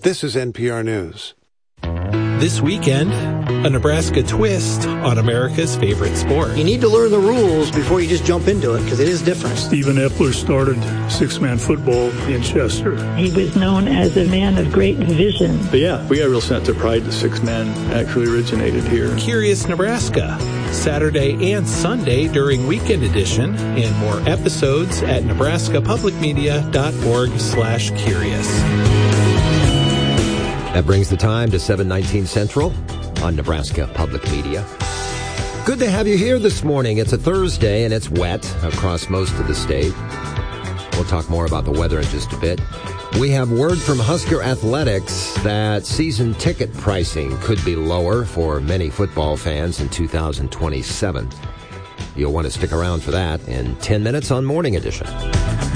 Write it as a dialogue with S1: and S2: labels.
S1: This is NPR News.
S2: This weekend, a Nebraska twist on America's favorite sport.
S3: You need to learn the rules before you just jump into it, because it is different.
S4: Stephen Epler started six-man football in Chester.
S5: He was known as a man of great vision.
S6: But yeah, we got a real sense of pride that six-man actually originated here.
S2: Curious Nebraska, Saturday and Sunday during Weekend Edition, and more episodes at nebraskapublicmedia.org/curious.
S7: That brings the time to 7:19 Central on Nebraska Public Media. Good to have you here this morning. It's a Thursday and it's wet across most of the state. We'll talk more about the weather in just a bit. We have word from Husker Athletics that season ticket pricing could be lower for many football fans in 2027. You'll want to stick around for that in 10 minutes on Morning Edition.